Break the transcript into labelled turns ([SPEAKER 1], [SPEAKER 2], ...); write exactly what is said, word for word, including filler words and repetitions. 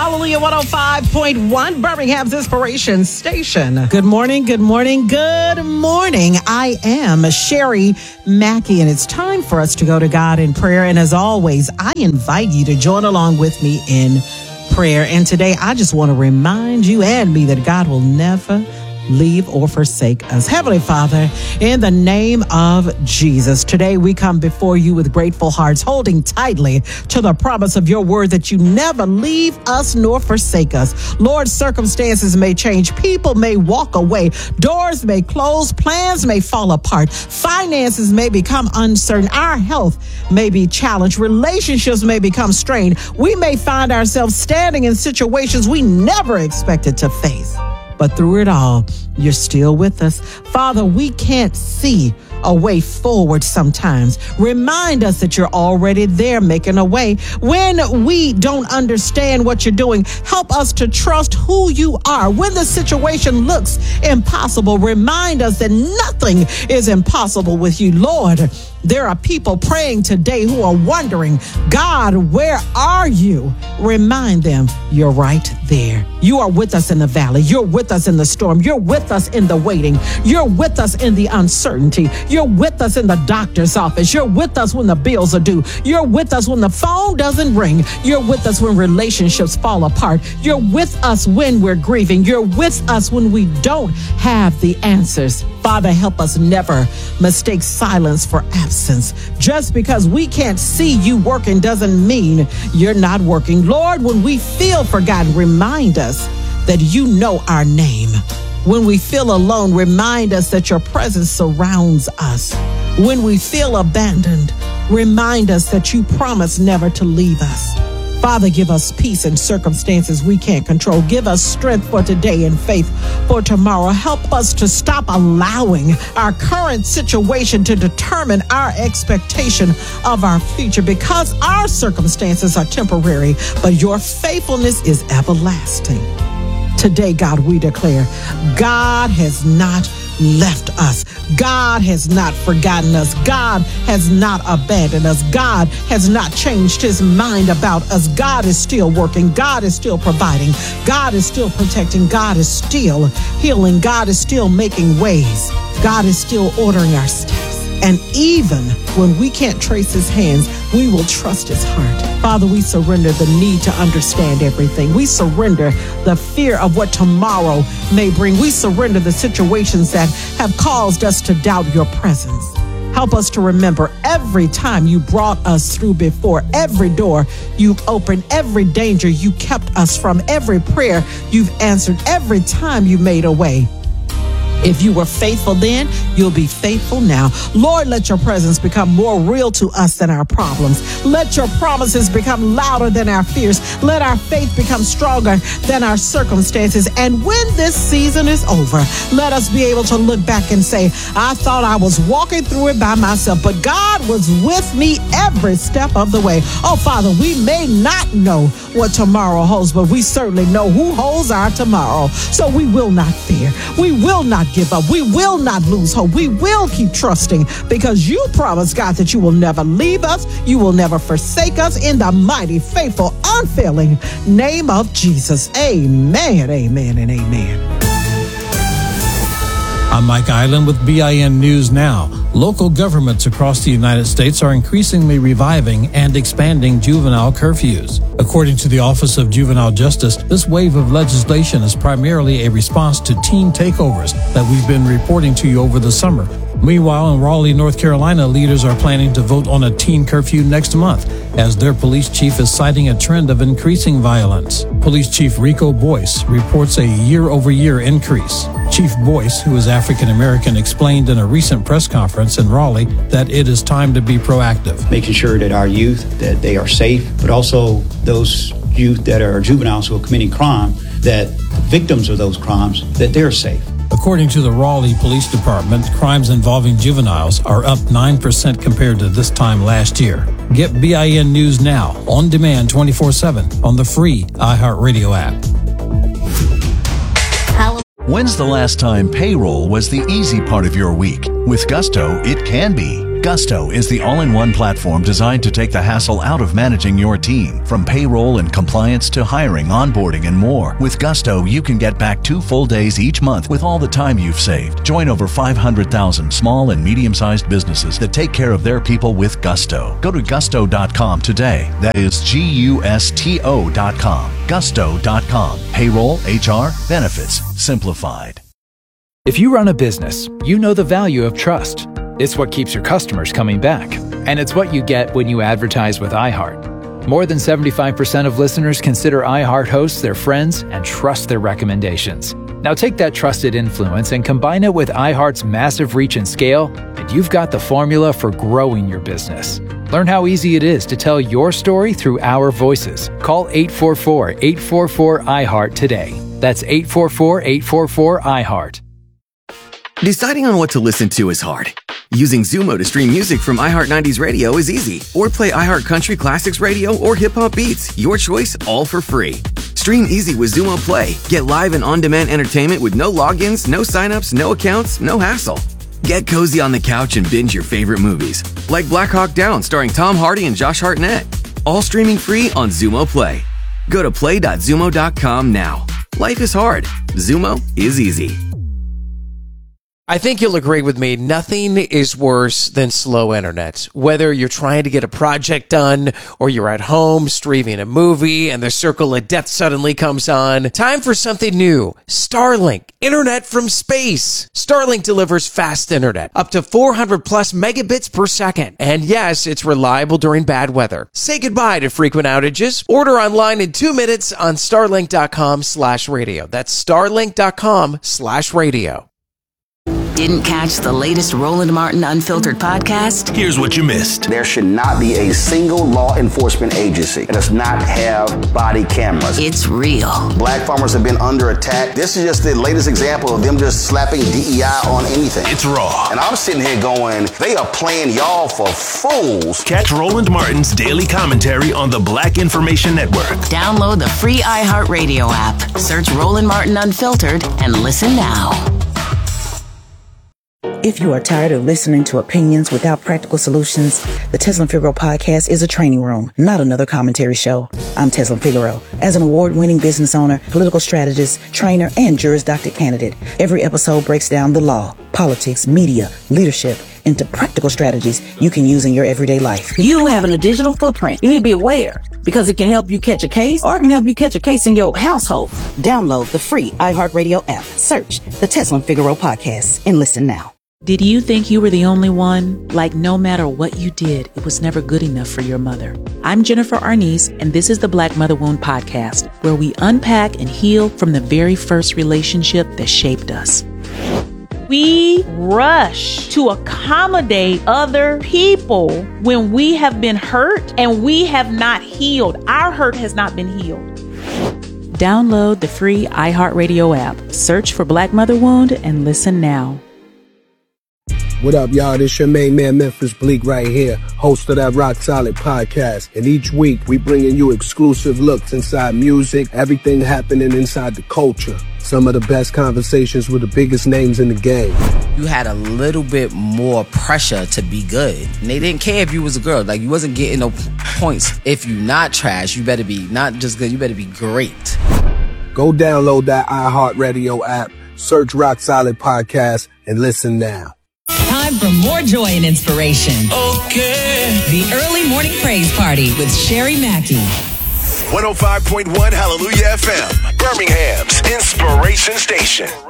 [SPEAKER 1] Hallelujah one oh five point one, Birmingham's Inspiration Station.
[SPEAKER 2] Good morning, good morning, good morning. I am Sherry Mackey, and it's time for us to go to God in prayer. And as always, I invite you to join along with me in prayer. And today, I just want to remind you and me that God will never leave or forsake us. Heavenly Father, in the name of Jesus, today we come before you with grateful hearts, holding tightly to the promise of your word that you never leave us nor forsake us. Lord, circumstances may change, people may walk away, doors may close, plans may fall apart, finances may become uncertain, our health may be challenged, relationships may become strained. We may find ourselves standing in situations we never expected to face. But through it all, you're still with us. Father, we can't see a way forward sometimes. Remind us that you're already there making a way. When we don't understand what you're doing, help us to trust who you are. When the situation looks impossible, remind us that nothing is impossible with you. Lord, there are people praying today who are wondering, God, where are you? Remind them you're right there. You are with us in the valley. You're with us in the storm. You're with us in the waiting. You're with us in the uncertainty. You're with us in the doctor's office. You're with us when the bills are due. You're with us when the phone doesn't ring. You're with us when relationships fall apart. You're with us when we're grieving. You're with us when we don't have the answers. Father, help us never mistake silence for absence. Just because we can't see you working doesn't mean you're not working. Lord, when we feel forgotten, remind us that you know our name. When we feel alone, remind us that your presence surrounds us. When we feel abandoned, remind us that you promise never to leave us. Father, give us peace in circumstances we can't control. Give us strength for today and faith for tomorrow. Help us to stop allowing our current situation to determine our expectation of our future, because our circumstances are temporary, but your faithfulness is everlasting. Today, God, we declare, God has not left us. God has not forgotten us. God has not abandoned us. God has not changed his mind about us. God is still working. God is still providing. God is still protecting. God is still healing. God is still making ways. God is still ordering our steps. And even when we can't trace his hands, we will trust his heart. Father, we surrender the need to understand everything. We surrender the fear of what tomorrow may bring. We surrender the situations that have caused us to doubt your presence. Help us to remember every time you brought us through before, every door you've opened, every danger you kept us from, every prayer you've answered, every time you made a way. If you were faithful then, you'll be faithful now. Lord, let your presence become more real to us than our problems. Let your promises become louder than our fears. Let our faith become stronger than our circumstances. And when this season is over, let us be able to look back and say, I thought I was walking through it by myself, but God was with me every step of the way. Oh, Father, we may not know what tomorrow holds, but we certainly know who holds our tomorrow. So we will not fear. We will not give up. We will not lose hope. We will keep trusting, because you promised, God, that you will never leave us. You will never forsake us, in the mighty, faithful, unfailing name of Jesus. Amen, amen, and amen.
[SPEAKER 3] I'm Mike Island with B I N News Now. Local governments across the United States are increasingly reviving and expanding juvenile curfews. According to the Office of Juvenile Justice, this wave of legislation is primarily a response to teen takeovers that we've been reporting to you over the summer. Meanwhile, in Raleigh, North Carolina, leaders are planning to vote on a teen curfew next month, as their police chief is citing a trend of increasing violence. Police Chief Rico Boyce reports a year-over-year increase. Chief Boyce, who is African-American, explained in a recent press conference in Raleigh that it is time to be proactive.
[SPEAKER 4] Making sure that our youth, that they are safe, but also those youth that are juveniles who are committing crime, that victims of those crimes, that they're safe.
[SPEAKER 3] According to the Raleigh Police Department, crimes involving juveniles are up nine percent compared to this time last year. Get B I N News Now, on demand twenty-four seven on the free iHeartRadio app.
[SPEAKER 5] When's the last time payroll was the easy part of your week? With Gusto, it can be. Gusto is the all-in-one platform designed to take the hassle out of managing your team. From payroll and compliance to hiring, onboarding, and more. With Gusto, you can get back two full days each month with all the time you've saved. Join over five hundred thousand small and medium-sized businesses that take care of their people with Gusto. Go to gusto dot com today. That is G U S T O dot com. gusto dot com. Payroll, H R, benefits, simplified.
[SPEAKER 6] If you run a business, you know the value of trust. It's what keeps your customers coming back. And it's what you get when you advertise with iHeart. More than seventy-five percent of listeners consider iHeart hosts their friends and trust their recommendations. Now take that trusted influence and combine it with iHeart's massive reach and scale, and you've got the formula for growing your business. Learn how easy it is to tell your story through our voices. Call eight four four, eight four four, iHeart today. That's eight four four, eight four four, iHeart.
[SPEAKER 7] Deciding on what to listen to is hard. Using Zumo to stream music from iHeart nineties Radio is easy. Or play iHeart Country Classics Radio or Hip Hop Beats. Your choice, all for free. Stream easy with Zumo Play. Get live and on-demand entertainment with no logins, no signups, no accounts, no hassle. Get cozy on the couch and binge your favorite movies. Like Black Hawk Down starring Tom Hardy and Josh Hartnett. All streaming free on Zumo Play. Go to play dot zumo dot com now. Life is hard. Zumo is easy.
[SPEAKER 8] I think you'll agree with me, nothing is worse than slow internet. Whether you're trying to get a project done or you're at home streaming a movie and the circle of death suddenly comes on, time for something new. Starlink, internet from space. Starlink delivers fast internet, up to four hundred plus megabits per second. And yes, it's reliable during bad weather. Say goodbye to frequent outages. Order online in two minutes on starlink dot com slash radio. That's starlink dot com slash radio.
[SPEAKER 9] Didn't catch the latest Roland Martin Unfiltered podcast?
[SPEAKER 10] Here's what you missed.
[SPEAKER 11] There should not be a single law enforcement agency that does not have body cameras.
[SPEAKER 9] It's real.
[SPEAKER 11] Black farmers have been under attack. This is just the latest example of them just slapping D E I on anything.
[SPEAKER 10] It's raw.
[SPEAKER 11] And I'm sitting here going, they are playing y'all for fools.
[SPEAKER 10] Catch Roland Martin's daily commentary on the Black Information Network.
[SPEAKER 9] Download the free iHeartRadio app. Search Roland Martin Unfiltered and listen now.
[SPEAKER 12] If you are tired of listening to opinions without practical solutions, the Teslin Figaro podcast is a training room, not another commentary show. I'm Teslin Figaro. As an award-winning business owner, political strategist, trainer, and Juris Doctor candidate, every episode breaks down the law, politics, media, leadership, into practical strategies you can use in your everyday life.
[SPEAKER 13] You having a digital footprint. You need to be aware because it can help you catch a case or it can help you catch a case in your household.
[SPEAKER 12] Download the free iHeartRadio app. Search the Teslin Figaro podcast and listen now.
[SPEAKER 14] Did you think you were the only one? Like no matter what you did, it was never good enough for your mother. I'm Jennifer Arnice, and this is the Black Mother Wound Podcast, where we unpack and heal from the very first relationship that shaped us.
[SPEAKER 15] We rush to accommodate other people when we have been hurt and we have not healed. Our hurt has not been healed.
[SPEAKER 14] Download the free iHeartRadio app. Search for Black Mother Wound and listen now.
[SPEAKER 16] What up, y'all? This your main man, Memphis Bleak, right here, host of that Rock Solid podcast. And each week, we bringing you exclusive looks inside music, everything happening inside the culture. Some of the best conversations with the biggest names in the game.
[SPEAKER 17] You had a little bit more pressure to be good. And they didn't care if you was a girl. Like, you wasn't getting no points. If you not trash, you better be not just good, you better be great.
[SPEAKER 16] Go download that iHeartRadio app, search Rock Solid Podcast, and listen now.
[SPEAKER 18] Time for more joy and inspiration.
[SPEAKER 10] Okay.
[SPEAKER 18] The Early Morning Praise Party with Sherry Mackey.
[SPEAKER 10] one oh five point one Hallelujah F M, Birmingham's Inspiration Station.